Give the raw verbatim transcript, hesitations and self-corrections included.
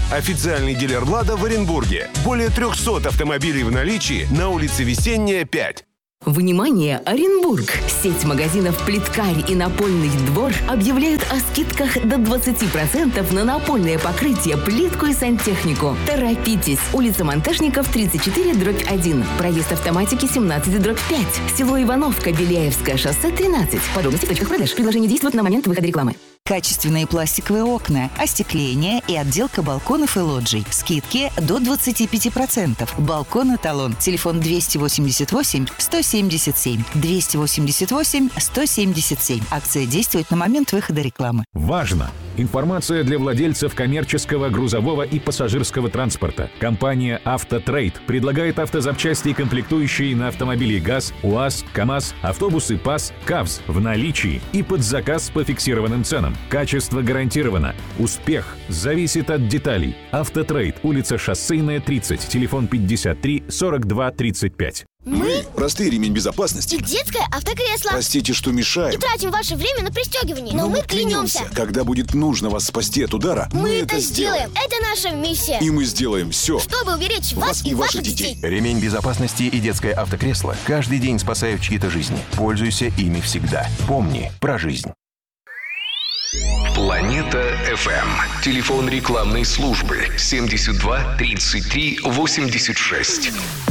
Официальный дилер «Лада» в Оренбурге. Более трехсот автомобилей в наличии на улице Весенняя, пять. Внимание, Оренбург! Сеть магазинов «Плиткарь» и «Напольный двор» объявляют о скидках до двадцати процентов на напольное покрытие, плитку и сантехнику. Торопитесь! Улица Монтажников, тридцать четыре, дробь один. Проезд автоматики, семнадцать, дробь пять. Село Ивановка, Беляевское шоссе, тринадцать. Подробности в точках продаж. Предложение действует на момент выхода рекламы. Качественные пластиковые окна, остекление и отделка балконов и лоджий. Скидки до двадцати пяти процентов. Балкон «Эталон». Телефон двести восемьдесят восемь сто семьдесят семь. двести восемьдесят восемь сто семьдесят семь. Акция действует на момент выхода рекламы. Важно! Информация для владельцев коммерческого, грузового и пассажирского транспорта. Компания «Автотрейд» предлагает автозапчасти и комплектующие на автомобили ГАЗ, УАЗ, КАМАЗ, автобусы ПАЗ, КАВЗ в наличии и под заказ по фиксированным ценам. Качество гарантировано. Успех зависит от деталей. «Автотрейд», улица Шоссейная, тридцать, телефон пятьдесят три сорок два тридцать пять. Мы? Простые ремень безопасности. И детское автокресло. Простите, что мешаем. И тратим ваше время на пристегивание. Но, Но мы клянемся. Когда будет нужно вас спасти от удара, мы, мы это сделаем. Это наша миссия. И мы сделаем все, чтобы уберечь вас, вас и ваших детей. детей. Ремень безопасности и детское автокресло каждый день спасают чьи-то жизни. Пользуйся ими всегда. Помни про жизнь. Планета эф эм. Телефон рекламной службы семьдесят два тридцать три восемьдесят шесть.